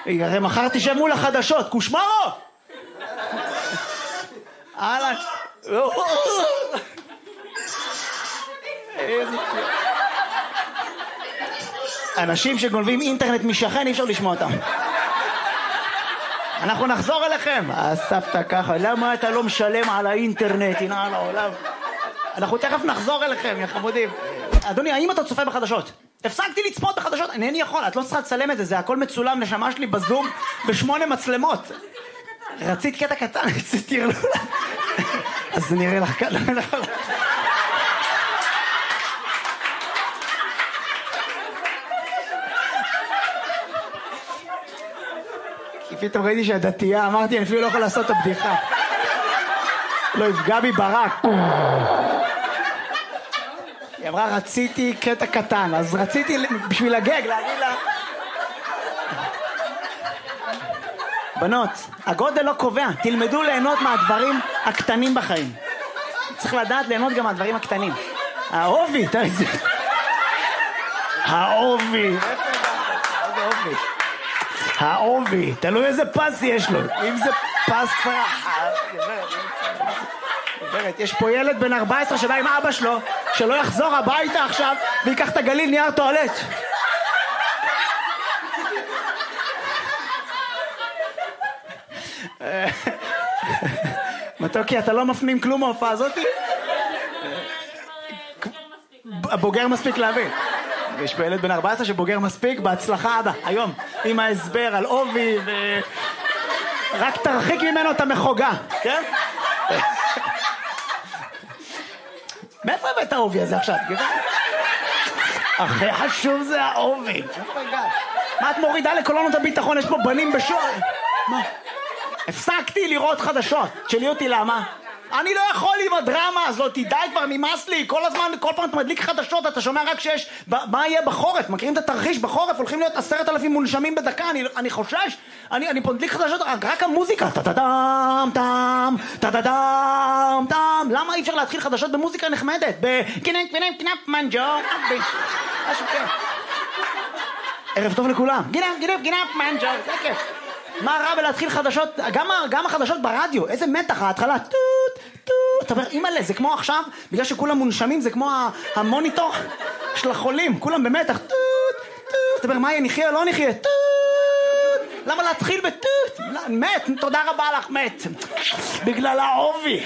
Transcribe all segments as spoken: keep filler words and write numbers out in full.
הרי מחר תשב מול החדשות, קושמרו! אהלן. אנשים שגונבים אינטרנט משכן, אי אפשר לשמוע אותם. אנחנו נחזור אליכם. הסבתא ככה, למה אתה לא משלם על האינטרנט? הנה על העולם. אנחנו תכף נחזור אליכם, יא חמודים. אדוני, האם אתה צופה בחדשות? הפסקתי לצפות בחדשות, אינני יכול, את לא צריכה לצלם את זה, זה הכל מצולם, נשמה שלי בזום בשמונה מצלמות. רצית קטע קטן, תראו לה. אז נראה לך כאן. כי פתאום ראיתי שהדתייה, אמרתי, אני אפילו לא יכול לעשות את הבדיחה. לא יפגע בי ברק. היא אמרה, רציתי קטע קטן, אז רציתי בשביל הגג להגיד לה... בנות, הגודל לא קובע, תלמדו ליהנות מהדברים הקטנים בחיים. צריך לדעת ליהנות גם מהדברים הקטנים. האובי, תראי זה. האובי. איזה אובי. האובי, תלוי איזה פס יש לו. אם זה פס פרח. יש פה ילד בן ארבע עשרה שבא עם אבא שלו, שלא יחזור הביתה עכשיו ויקח את הגליל נייר טואלט. מתוקי, אתה לא מפנים כלום מההופעה הזאת? הבוגר מספיק להבין. יש פה ילד בן ארבע עשרה שבוגר מספיק, בהצלחה אבא, היום, עם ההסבר על אובי ו... רק תרחיק ממנו את המחוגה, כן? מאיפה הבאת האובי הזה עכשיו? הכי חשוב זה האובי. מה את מורידה לקולונות הביטחון? יש פה בנים בשור. מה? הפסקתי לראות חדשות. תשאלי אותי למה? אני לא יכול עם הדרמה הזאת, די כבר, נמאס לי. כל הזמן, כל פעם אתה מדליק חדשות, אתה שומע רק שיש... מה יהיה בחורף? מכירים את התרחיש בחורף? הולכים להיות עשרת אלפים מונשמים בדקה. אני, אני חושש. אני, אני פה מדליק חדשות, רק, רק המוזיקה. טה-טה-דם, טם, טה-טה-דם, טם. למה אי אפשר להתחיל חדשות במוזיקה נחמדת? בקינק, קינק, קינק, מנג'ו. משהו כן. ערב טוב לכולם. גינק, גינק, גינק, מנג'ו. זה כיף. מה רע בלהתחיל חדשות, גם, גם החדשות ברדיו, איזה מתח, ההתחלה, טוט, טוט, אתה אומר, אימא'לה, זה כמו עכשיו, בגלל שכולם מונשמים, זה כמו המוניטור של החולים, כולם במתח, טוט, טוט, אתה אומר, מה יהיה, נחיה או לא נחיה, טוט, למה להתחיל בטוט, מת, תודה רבה לך, מת, בגלל האובי.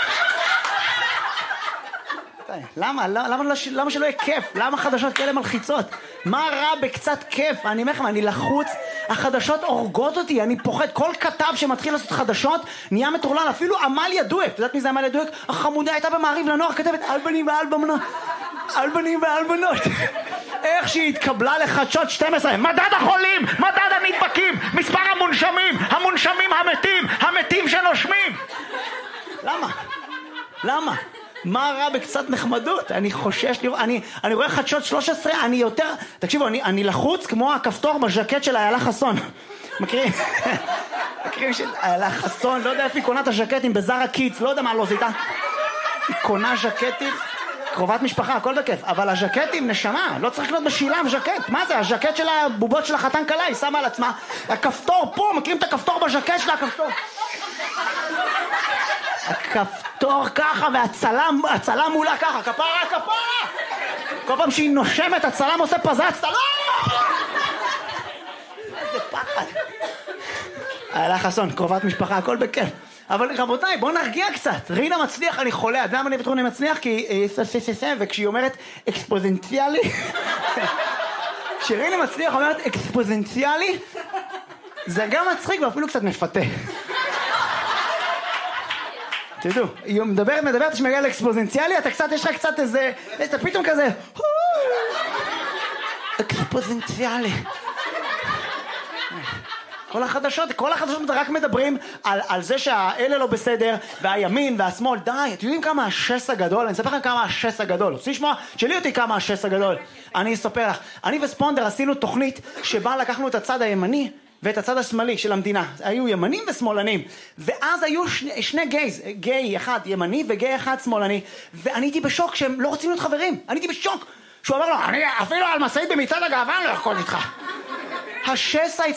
למה? למה, למה שלא יהיה כיף? למה חדשות כאלה מלחיצות? מה רע בקצת כיף? אני אומר לכם, אני לחוץ, החדשות הורגות אותי, אני פוחד. כל כתב שמתחיל לעשות חדשות נהיה מטורלל, אפילו עמליה דואק. אתה יודעת מי זה עמליה דואק? החמודה הייתה במעריב לנוער, כתבת על בנים ועל בנות, על בנים ועל בנות. איך שהיא התקבלה לחדשות שתים עשרה, מדד החולים, מדד הנדבקים, מספר המונשמים, המונשמים המתים, המתים שנושמים. למה? למה? מה רע בקצת נחמדות? אני חושש לראות, אני, אני רואה חדשות שלוש עשרה, אני יותר, תקשיבו, אני, אני לחוץ כמו הכפתור בז'קט של איילה חסון. מכירים? מכירים של איילה חסון, לא יודע איפה היא קונה את הז'קטים, בזארה קידס, לא יודע מה לא זה איתה. היא קונה ז'קטים, קרובת משפחה, הכל בכיף, אבל הז'קטים, נשמה, לא צריך לקנות בשילם ז'קט. מה זה? הז'קט של הבובות של החתן קלה, היא שמה על עצמה. הכפתור פה, מכירים את הכפתור בז'קט של הכפתור? הכפתור ככה, והצלם, הצלם מולה ככה, כפרה, כפרה! כל פעם שהיא נושמת, הצלם עושה פזץ, לא! איזה פחד. איילה חסון, קרובת משפחה, הכל בכיף. אבל רבותיי, בואו נרגיע קצת. רינה מצליח, אני חולה. אדם אני בטוח אני מצליח, כי... וכשהיא אומרת אקספוזנציאלי... כשרינה מצליח אומרת אקספוזנציאלי, זה גם מצחיק ואפילו קצת מפתה. תדעו, היא מדברת, מדברת, שמגיעה לאקספוזנציאלי, אתה קצת, יש לך קצת איזה, אתה פתאום כזה, אקספוזנציאלי. כל החדשות, כל החדשות רק מדברים על, על זה שהאלה לא בסדר, והימין והשמאל, די, אתם יודעים כמה השס הגדול? אני אספר לכם כמה השס הגדול. רוצים לשמוע? שלי אותי כמה השס הגדול. אני אספר לך. אני וספונדר עשינו תוכנית שבה לקחנו את הצד הימני, ואת הצד השמאלי של המדינה. היו ימנים ושמאלנים. ואז היו שני, שני גייז, גיי אחד ימני וגיי אחד שמאלני. ואני הייתי בשוק שהם לא רוצים להיות חברים. אני הייתי בשוק. שהוא אמר לו, אני אפילו על מסעית במצעד הגאווה אני לא יכול איתך. השסע